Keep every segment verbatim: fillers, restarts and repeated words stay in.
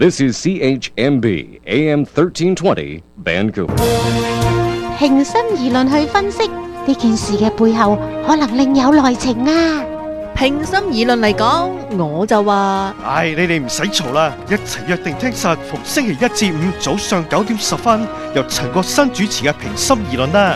This is C H M B A M thirteen twenty Vancouver。 平心而論去分析呢件事嘅背後，可能另有內情啊！ 平心而論嚟講，我就話： 唉，你哋唔使嘈啦，一齊約定聽實逢星期一至五早上九點十分，由陳國新主持嘅平心而論啦。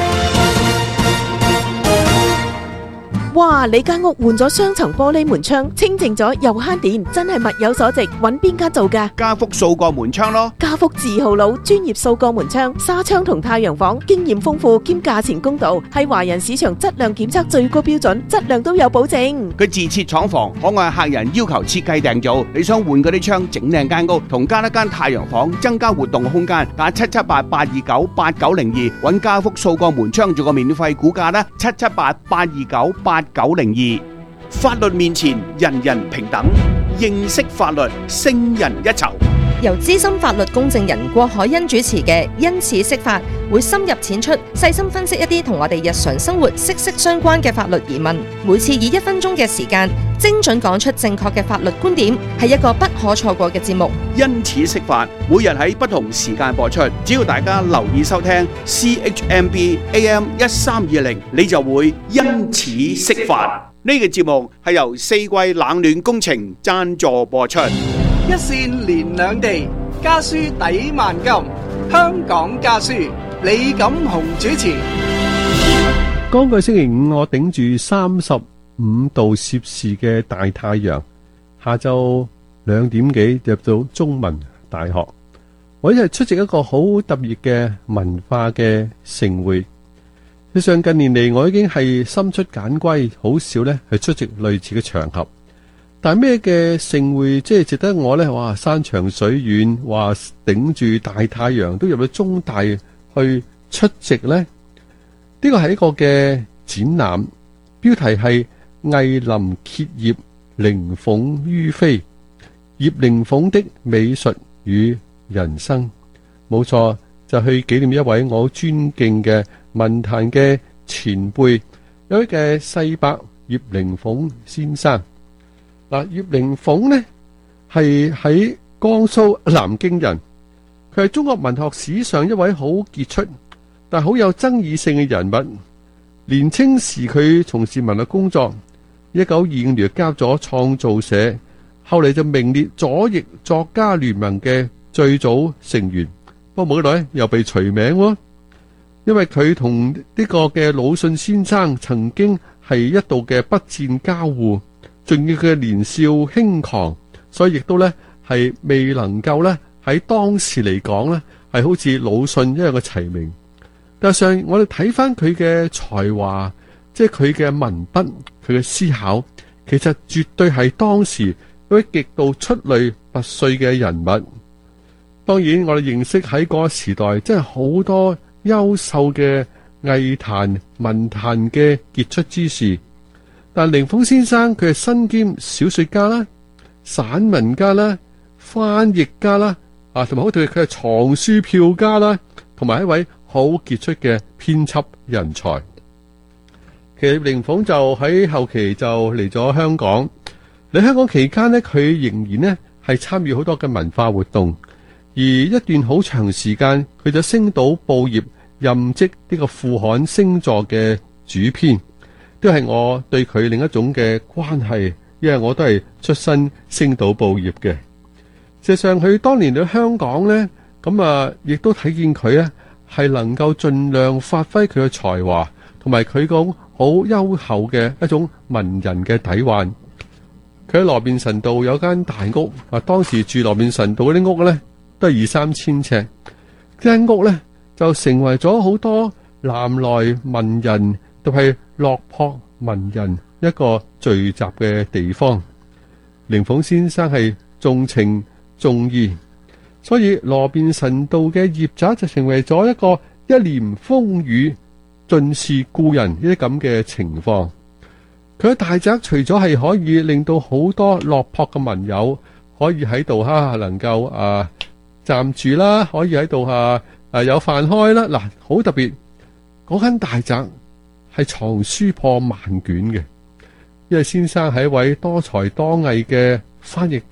哇！你間屋換咗雙層玻璃門窗，清淨咗又慳電，真係物有所值。揾邊間做㗎？ 家福掃過門窗咯。 家福字號佬，專業掃過門窗、紗窗同太陽房，經驗豐富兼價錢公道，係華人市場質量檢測最高標準，質量都有保證。 佢自設廠房，可按客人要求設計訂造。你想換嗰啲窗，整靚間屋，同加一間太陽房，增加活動空間，打七七八八二九八九零二，揾家福掃過門窗做個免費估價啦，七七八八二九八九零二。法律面前人人平等，認識法律勝人一籌。 由資深法律公證人郭海欣主持嘅因此釋法，會深入淺出，細心分析一啲同我哋日常生活息息相關嘅法律疑問。每次以一分鐘嘅時間，精準講出正確嘅法律觀點，係一個不可錯過嘅節目。 因此釋法，每日喺不同時間播出，只要大家留意收聽 C H M B A M 一三二零，你就會因此釋法。呢個節目係由四季冷暖工程贊助播出。 一線連兩地，家書抵萬金。香港家書，李錦雄主持。 剛個星期五，我頂住三十五度攝氏嘅大太陽，下晝兩點幾入到中文大學。我一係出席一個好特別嘅文化嘅盛會。事實上近年嚟，我已經係深出簡歸，好少咧去出席類似嘅場合。但係咩嘅盛會即係值得我咧？哇，山長水遠，話頂住大太陽都入到中大去出席咧？呢個係一個嘅展覽，標題係藝林歇業，靈鳳於飛，葉靈鳳的美術與人生。冇錯，就去紀念一位我尊敬嘅文壇嘅前輩，有位嘅世伯葉靈鳳先生。嗱，葉靈鳳呢係喺江蘇南京人，佢係中國文學史上一位好傑出但好有爭議性嘅人物。年青時佢從事文學工作，一九二五年加入咗創造社，後嚟就名列左翼作家聯盟嘅最早成員。不過冇幾耐又被除名喎，因為佢同呢個嘅魯迅先生曾經係一度嘅筆戰交互。仲要佢嘅年少輕狂，所以亦都咧係未能夠咧喺當時嚟講咧係好似魯迅一樣嘅齊名。但係上我哋睇翻佢嘅才華，即係佢嘅文筆、佢嘅思考，其實絕對係當時一位極度出類拔萃嘅人物。當然，我哋認識喺嗰個時代，真係好多優秀嘅藝壇、文壇嘅傑出之士。但靈鳳先生佢係身兼小說家啦、散文家啦、翻譯家啦，啊，同埋好似佢係藏書票家啦，同埋一位好傑出嘅編輯人才。其實靈鳳就喺後期就嚟咗香港，嚟香港期間呢，佢仍然呢係參與好多嘅文化活動，而一段好長時間佢就星島報業任職呢個副刊星座嘅主編。都係我對佢另一種嘅關係，因為我都係出身星島報業嘅。事實上，佢當年喺香港呢，咁啊，亦都睇見佢呢係能夠盡量發揮佢嘅才華，同埋佢個好優厚嘅一種文人嘅底蘊。佢喺羅便臣道有間大屋，啊，當時住羅便臣道嗰啲屋呢，都係二三千尺。間屋呢，就成為咗好多南來文人，都係落魄文人一個聚集嘅地方。靈鳳先生係重情重義，所以羅便臣道嘅業宅就成為咗一個一年風雨盡是故人呢啲咁嘅情況。佢嘅大宅除咗係可以令到好多落魄嘅文友可以喺度哈能夠啊暫住啦，可以喺度啊啊有飯開啦。嗱，好特別嗰間大宅係藏書破萬卷嘅，因為先生係一位多才多藝嘅翻譯家、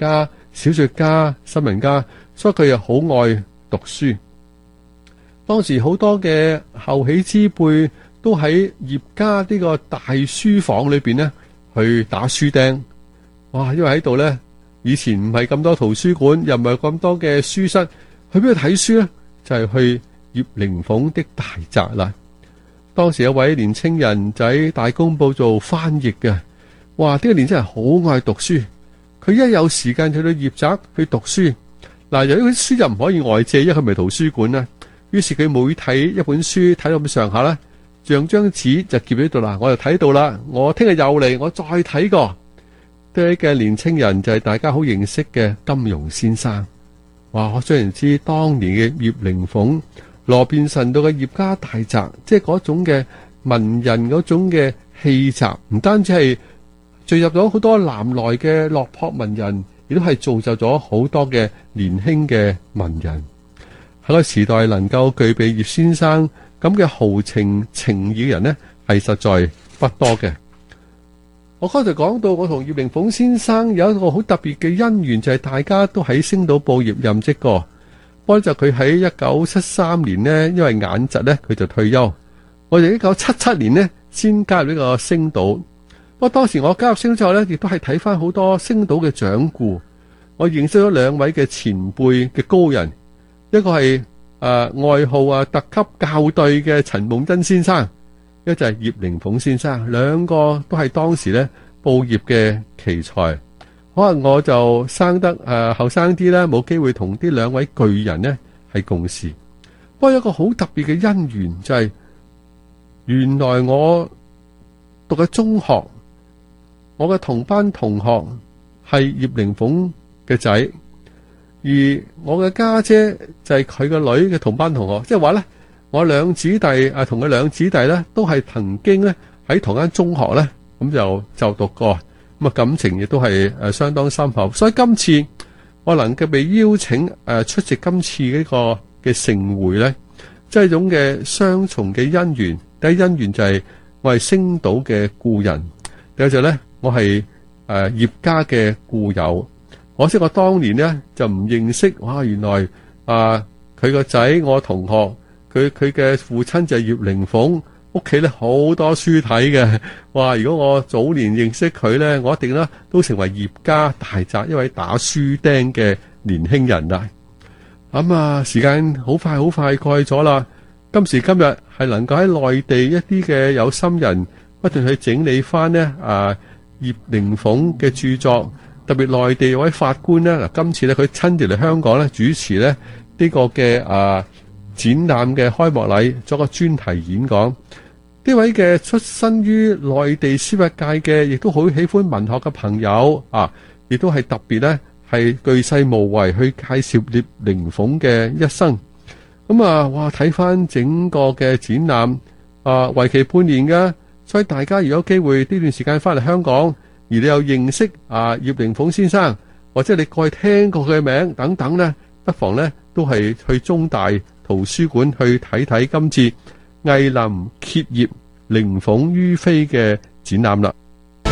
小說家、新聞家，所以佢又好愛讀書。當時好多嘅後起之輩都喺葉家呢個大書房裏邊呢去打書釘。哇！因為喺度呢，以前唔係咁多圖書館，又唔係咁多嘅書室，去邊度睇書呢？就係去葉靈鳳的大宅啦。當時有位年青人就喺大公報做翻譯嘅。哇！呢個年青人好愛讀書，佢一有時間就去到葉宅去讀書。嗱，由於啲書就唔可以外借，因為佢唔係圖書館啦。於是佢每睇一本書睇到咁上下啦，將張紙就夾喺度啦。我就睇到啦，我聽日又嚟，我再睇過。呢位嘅年青人就係大家好認識嘅金庸先生。哇！我雖然知當年嘅葉靈鳳羅便臣道嘅葉家大宅，即係嗰種嘅文人嗰種嘅氣質，唔單止係聚入咗好多南來嘅落魄文人，亦都係造就咗好多嘅年輕嘅文人。喺個時代能夠具備葉先生咁嘅豪情情義嘅人呢，係實在不多嘅。我剛才講到，我同葉靈鳳先生有一個好特別嘅姻緣，就係、是、大家都喺星島報業任職過。不過就佢喺一九七三年呢，因為眼疾呢，佢就退休。我哋一九七七年呢，先加入呢個星島。不過當時我加入星島之後呢，亦都係睇翻好多星島嘅掌故。我認識咗兩位嘅前輩嘅高人，一個係誒、呃、外號啊特級校對嘅陳夢真先生。一個就係葉靈鳳先生，兩個都係當時咧報業嘅奇才。可能我就生得誒後生啲啦，冇機會同啲兩位巨人呢係共事。不過有一個好特別嘅姻緣，就係、是、原來我讀嘅中學，我嘅同班同學係葉靈鳳嘅仔，而我嘅家姐就係佢個女嘅同班同學，即係話咧。我兩姊弟啊，同佢兩姊弟咧，都係曾經咧喺同間中學咧，咁就就讀過，咁啊感情亦都係誒相當深厚。所以今次我能夠被邀請誒出席今次呢個嘅盛會咧，即係一種嘅雙重嘅姻緣。第一姻緣就係我係星島嘅故人，第二就咧我係誒葉家嘅故友。可惜我當年咧就唔認識，哇！原來啊佢個仔我同學。佢佢嘅父親就係葉靈鳳，屋企咧好多書睇嘅。哇！如果我早年認識佢咧，我一定咧都成為葉家大宅一位打書釘嘅年輕人啦。咁、嗯、啊，時間好快好快過去咗啦。今時今日係能夠喺內地一啲嘅有心人不斷去整理翻呢啊葉靈鳳嘅著作，特別內地有位法官咧嗱，今次咧佢親自嚟香港咧主持咧呢、這個嘅啊。展覽嘅開幕禮作個專題演講，呢位嘅出身於內地司法界嘅，亦都好喜歡文學嘅朋友啊，亦都係特別咧係巨細無遺去介紹葉靈鳳嘅一生。咁啊，哇！睇翻整個嘅展覽啊，為期半年㗎，所以大家如果有機會呢段時間翻嚟香港，而你又認識啊葉靈鳳先生，或者你過去聽過佢嘅名等等咧，不妨咧都係去中大圖書館去睇睇今次藝林揭葉靈鳳於飛嘅展覽啦。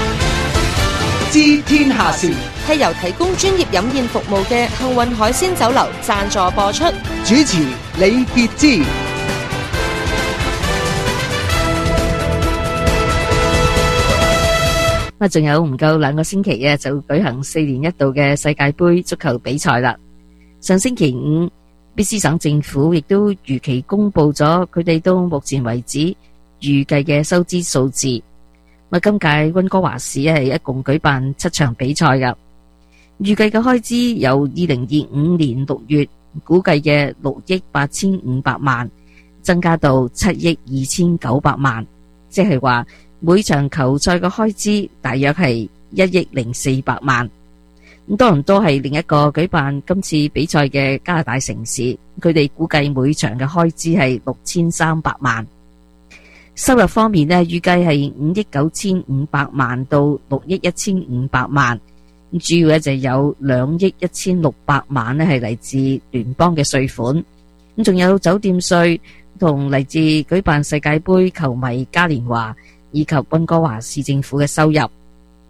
知天下事係由提供專業飲宴服務嘅幸運海鮮酒樓贊助播出， 主持李傑之。 啊，仲有唔夠兩個星期嘅就舉行四年一度嘅世界盃足球比賽啦。上星期五，卑詩省政府亦都如期公布咗佢哋到目前為止預計嘅收支數字。咁今屆溫哥華市係一共舉辦七場比賽㗎，預計嘅開支由二零二五年六月估計嘅六億八千五百萬增加到七億二千九百萬，即係話每場球賽嘅開支大約係一億零四百萬。咁多倫多係另一個舉辦今次比賽嘅加拿大城市，佢哋估計每場嘅開支係六千三百萬。收入方面呢，預計係五億九千五百萬到六億一千五百萬。主要咧就有兩億一千六百萬呢係嚟自聯邦嘅稅款，咁仲有酒店稅同嚟自舉辦世界盃球迷嘉年華以及溫哥華市政府嘅收入。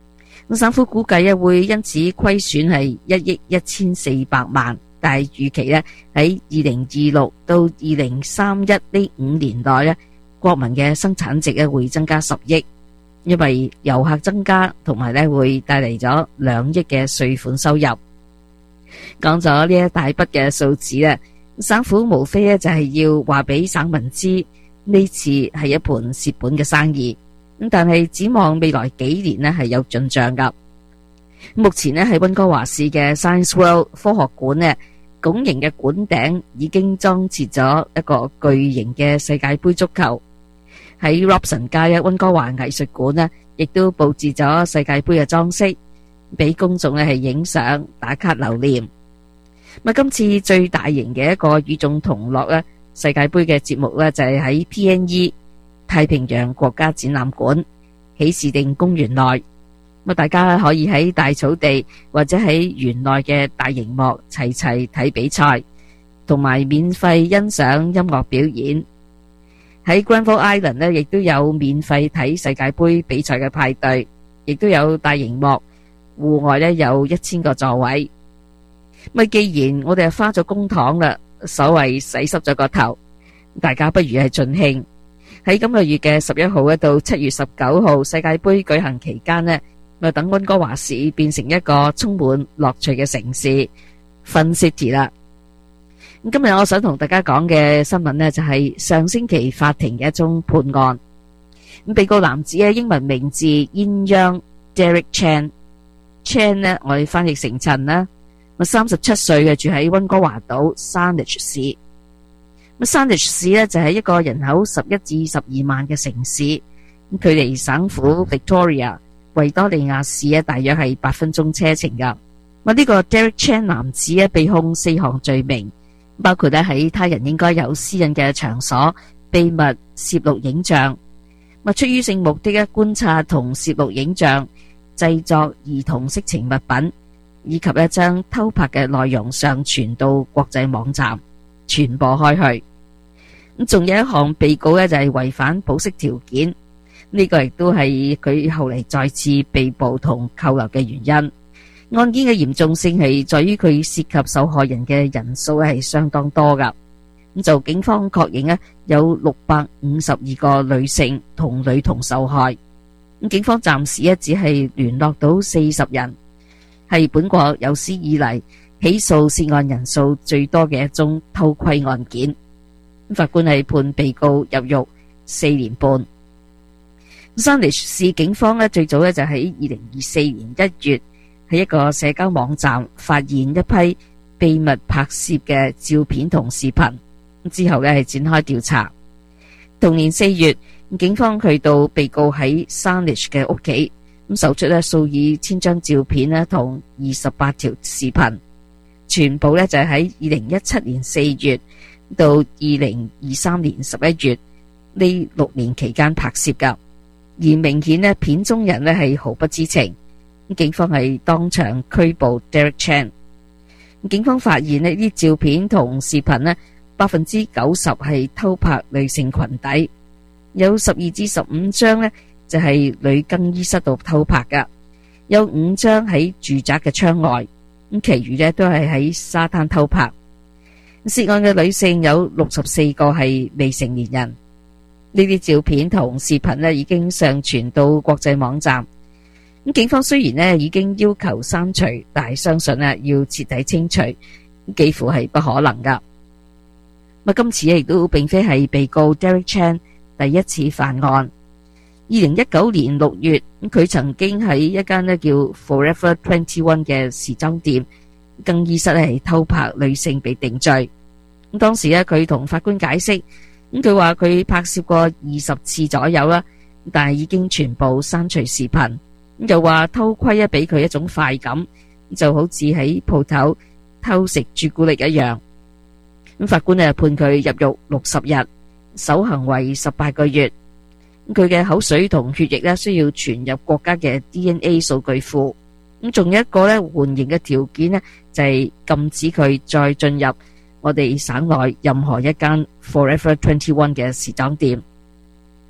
省府估計會因此虧損係一億一千四百萬，但係預期咧喺二零二六到二零三一呢五年內咧，國民嘅生產值咧會增加十億，因為遊客增加，同埋咧會帶嚟咗兩億嘅稅款收入。講咗呢一大筆嘅數字咧，省府無非咧就係要話俾省民知呢次係一盤蝕本嘅生意。咁但係展望未來幾年咧係有進賬噶。目前咧喺溫哥華市嘅 Science World 科學館咧，拱形嘅館頂已經裝設咗一個巨型嘅世界盃足球。喺 Robson 街嘅溫哥華藝術館咧，亦都佈置咗世界盃嘅裝飾，俾公眾咧係影相打卡留念。咁今次最大型嘅一個與眾同樂咧世界盃嘅節目咧就係喺 P N E 太平洋國家展覽館喜事定公園內。咁大家可以喺大草地或者喺園內嘅大熒幕齊齊睇比賽，同埋免費欣賞音樂表演。喺 Granville Island 呢，亦都有免費睇世界盃比賽嘅派對，亦都有大熒幕，戶外呢有一千個座位。咁既然我哋係花咗公帑啦，所謂洗濕咗個頭，大家不如係盡興。喺今個月嘅十一號到七月十九號世界盃舉行期間呢，咪等溫哥華市變成一個充滿樂趣嘅城市 Fun City 啦。今日我想同大家講嘅新聞呢，就係上星期法庭嘅一宗判案。咁被告男子嘅英文名字鴛鴦 Derek Chan Chan 呢，我哋翻譯成陳啦。咁三十七歲嘅，住喺溫哥華島 Saanich 市。咁 Saanich 市呢，就係一個人口十一至十二萬嘅城市，咁距離省府 Victoria 維多利亞市呢，大約係八分鐘車程噶。咁呢個 Derek Chan 男子呢，被控四項罪名，包括咧喺他人應該有私隱嘅場所秘密攝錄影像，咁出於性目的嘅觀察同攝錄影像，製作兒童色情物品，以及咧將偷拍嘅內容上傳到國際網站傳播開去。咁仲有一項被告咧就係違反保釋條件，呢個亦都係佢後嚟再次被捕同扣留嘅原因。案件嘅嚴重性係在於佢涉及受害人嘅人數係相當多噶。咁就警方確認咧有六百五十二個女性同女童受害。咁警方暫時咧只係聯絡到四十人，係本國有史以嚟起訴涉案人數最多嘅一宗偷窺案件。法官係判被告入獄四年半。Saanich市警方咧最早咧就喺二零二四年一月喺一個社交網站發現一批秘密拍攝嘅照片同視頻，之後咧係展開調查。同年四月，警方去到被告喺 Saanich 嘅屋企，咁搜出咧數以千張照片咧同二十八條視頻，全部咧就係喺二零一七年四月到二零二三年十一月呢六年期間拍攝噶。而明顯咧片中人咧係毫不知情。警方係當場拘捕 Derek Chan。警方發現呢啲照片同視頻呢，百分之九十係偷拍女性裙底，有十二至十五張呢就係女更衣室度偷拍噶，有五張喺住宅嘅窗外，咁其餘呢都係喺沙灘偷拍。涉案嘅女性有六十四個係未成年人。呢啲照片同視頻呢已經上傳到國際網站。咁警方雖然呢已經要求刪除，但係相信呢要徹底清除，幾乎係不可能噶。咁今次亦都並非係被告 Derek Chan 第一次犯案。二零一九年六月，佢曾經喺一間呢叫 Forever Twenty One 嘅時裝店更衣室係偷拍女性被定罪。咁當時呢佢同法官解釋，咁佢話佢拍攝過二十次左右啦，但係已經全部刪除視頻。又話偷窺一俾佢一種快感，就好似喺鋪頭偷食朱古力一樣。咁法官呢判佢入獄六十日，守行為十八個月。佢嘅口水同血液呢需要傳入國家嘅 D N A 數據庫。咁仲有一個呢緩刑嘅條件呢，就係禁止佢再進入我哋省內任何一間 Forever Twenty One 嘅時裝店。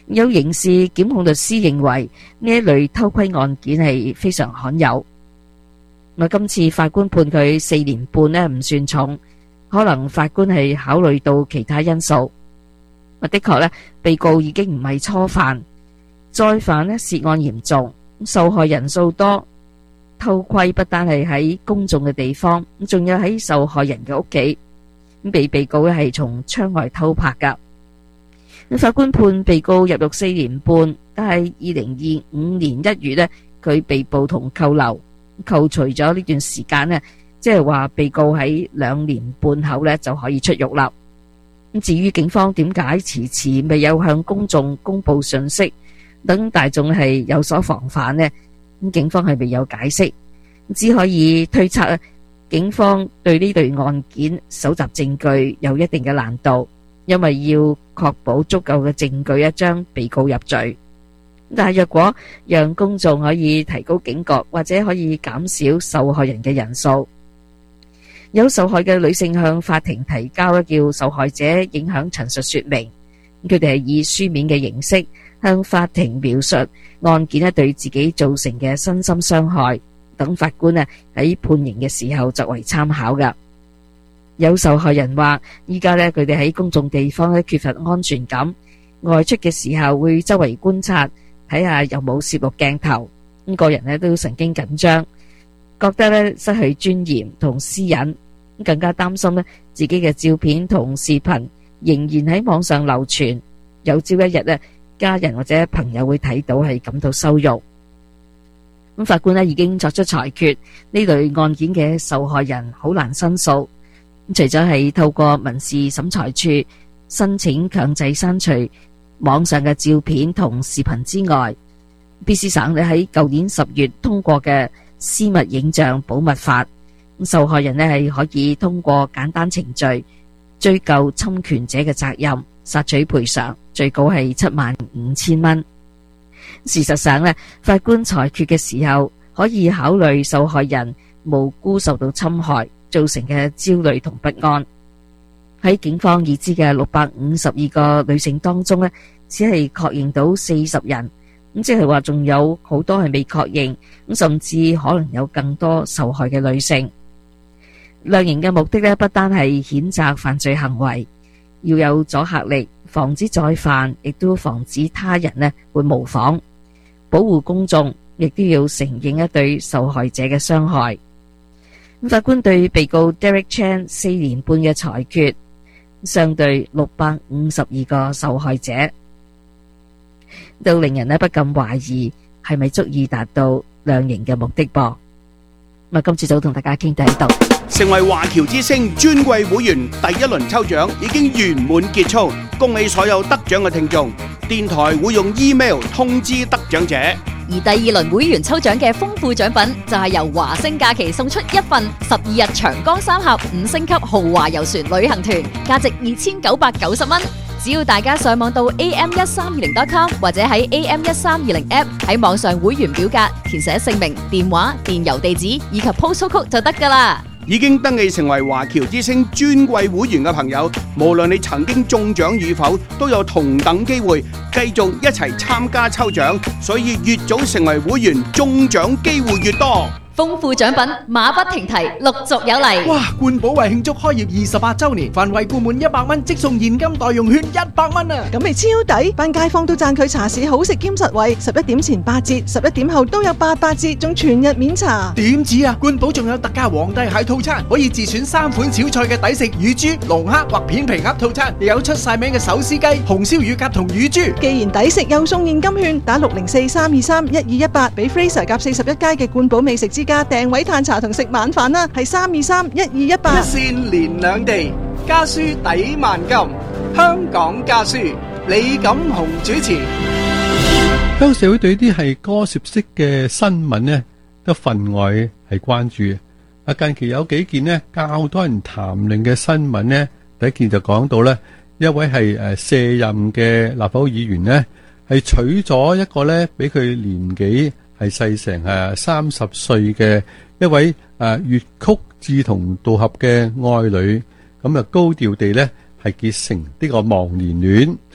有刑事檢控律師認為呢一類偷窺案件係非常罕有。咁今次法官判佢四年半呢唔算重，可能法官係考慮到其他因素。的確呢，被告已經唔係初犯，再犯呢涉案嚴重，受害人數多，偷窺不單係喺公眾嘅地方，仲有喺受害人嘅屋企。被被告咧係從窗外偷拍噶。法官判被告入獄四年半，但係二零二五年一月呢，佢被捕同扣留，扣除咗呢段時間呢，即係話被告喺兩年半後呢就可以出獄啦。至於警方點解遲遲未有向公眾公布信息，等大眾係有所防範呢？咁警方係未有解釋，只可以推測啊，警方對呢類案件搜集證據有一定嘅難度，因為要確保足夠嘅證據一將被告入罪。但係若果讓公眾可以提高警覺，或者可以減少受害人嘅人數。有受害嘅女性向法庭提交叫受害者影響陳述說明，佢哋係以書面嘅形式向法庭描述案件咧對自己造成嘅身心傷害，等法官咧喺判刑嘅時候作為參考噶。有受害人話，依家咧佢哋喺公眾地方咧缺乏安全感，外出嘅時候會周圍觀察，睇下有冇攝錄鏡頭，咁個人咧都神經緊張，覺得咧失去尊嚴同私隱，更加擔心咧自己嘅照片同視頻仍然喺網上流傳，有朝一日咧家人或者朋友會睇到係感到羞辱。咁法官咧已經作出裁決，呢類案件嘅受害人好難申訴，除咗係透過民事審裁處申請強制刪除網上嘅照片同視頻之外，B C省咧喺舊年十月通過嘅私密影像保密法，受害人咧係可以通過簡單程序追究侵權者嘅責任，索取賠償，最高係七萬五千蚊。事實上咧，法官裁決嘅時候可以考慮受害人無辜受到侵害造成嘅焦慮同不安。喺警方已知嘅六百五十二個女性當中咧，只係確認到四十人，咁即係話仲有好多係未確認，咁甚至可能有更多受害嘅女性。量刑嘅目的咧，不單係譴責犯罪行為，要有阻嚇力，防止再犯，亦都防止他人咧會模仿，保護公眾，亦都要承認一對受害者嘅傷害。法官對被告 Derek Chan 四年半嘅裁決，相對六百五十二個受害者，都令人咧不禁懷疑係咪足以達到量刑嘅目的噃。咁啊，今次就同大家傾到喺度。 成為華僑之星尊貴會員第一輪抽獎已經圓滿結束，恭喜所有得獎嘅聽眾。電台會用 email 通知得獎者。 而第二輪會員抽獎嘅豐富獎品就係由華星假期送出一份十二日長江三峽五星級豪華遊船旅行團，價值二千九百九十蚊。只要大家上網到 A M 一三二零 dot com 或者喺 A M 一三二零 app 喺網上會員表格填寫姓名、電話、電郵地址以及 postal code 就得噶啦。 已經登記成為華僑之星尊貴會員嘅朋友，無論你曾經中獎與否，都有同等機會繼續一齊參加抽獎，所以越早成為會員，中獎機會越多。 豐富獎品馬不停蹄，陸續有嚟。 哇！冠寶為慶祝開業二十八周年，凡為顧滿一百蚊即送現金代用券一百蚊啊！ 咁咪超抵，班街坊都讚佢茶市好食兼實惠，十一點前八折，十一點後都有八八折，仲全日免茶。 點止啊！冠寶仲有特價皇帝蟹套餐，可以自選三款小菜嘅抵食乳豬、龍蝦或片皮鴨套餐，亦有出晒名嘅手撕雞、紅燒乳鴿同乳豬。 既然抵食又送現金券，打六零四三二三一二一八，俾 Fraser 夾四十一街嘅冠寶美食之家訂位嘆茶同食晚飯啦，係三二三一二一八。 一線連兩地，家書抵萬金。香港家書，李錦雄主持。 香港社會對啲係歌涉式嘅新聞呢，都分外係關注。啊，近期有幾件呢較多人談論嘅新聞呢，第一件就講到呢，一位係誒卸任嘅立法會議員呢，係娶咗一個呢比佢年紀係細成誒三十歲嘅一位誒粵曲志同道合嘅愛女，咁啊高調地咧係結成呢個忘年戀。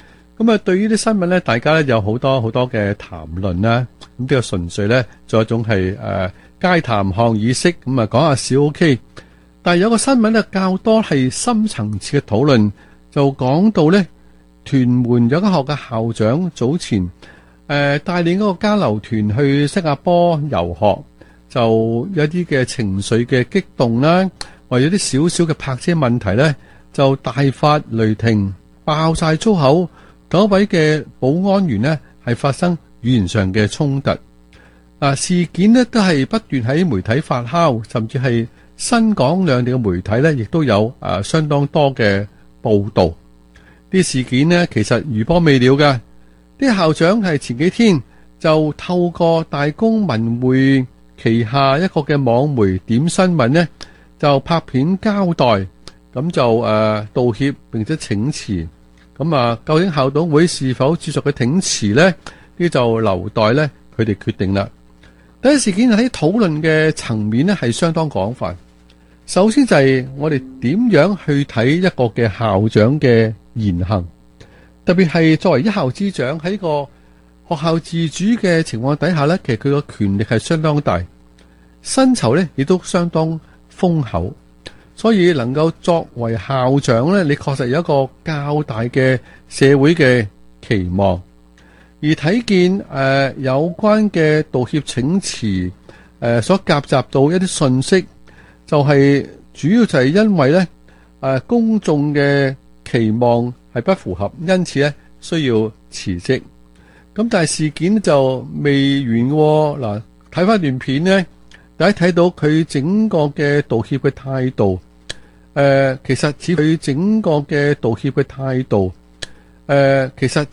咁啊，對於啲新聞咧，大家咧有好多好多嘅談論啦。咁比較純粹咧，做一種係誒街談巷議式，咁啊講下笑 OK。但係有個新聞咧較多係深層次嘅討論，就講到咧屯門有間學嘅校長早前誒帶領嗰個交流團去新加坡遊學，就有啲嘅情緒嘅激動啦，或者啲少少嘅泊車問題咧，就大發雷霆，爆晒粗口。九位嘅保安員呢係發生語言上嘅衝突。啊，事件呢都係不斷喺媒體發酵，甚至係新港兩地嘅媒體呢亦都有啊相當多嘅報道。啲事件呢其實餘波未了㗎。啲校長係前幾天就透過大公文匯旗下一個嘅網媒點新聞呢，就拍片交代，咁就誒、呃、道歉並且請辭。咁啊，究竟校董會是否接受佢請辭呢？呢就留待呢佢哋決定啦。第一事件喺討論嘅層面呢係相當廣泛。首先就係我哋點樣去睇一個嘅校長嘅言行，特別係作為一校之長喺個學校自主嘅情況底下呢，其實佢個權力係相當大，薪酬呢亦都相當豐厚。所以能夠作為校長咧，你確實有一個較大嘅社會嘅期望，而睇見誒、呃、有關嘅道歉請辭誒、呃、所夾雜到一啲信息，就係、是、主要就係因為咧誒、呃、公眾嘅期望係不符合，因此咧需要辭職。咁但係事件就未完喎。嗱，睇翻段片咧，大家睇到佢整個嘅道歉嘅態度。誒、呃，其實似佢整個嘅道歉嘅態度，誒、呃，其實